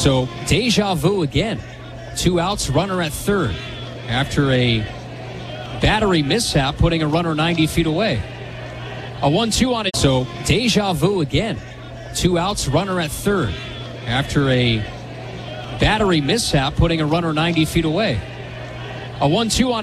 So deja vu again. 2 outs, runner at third after a battery mishap, putting a runner 90 feet away. A 1-2 on it. So deja vu again. 2 outs, runner at third after a battery mishap, putting a runner 90 feet away. A 1-2 on it.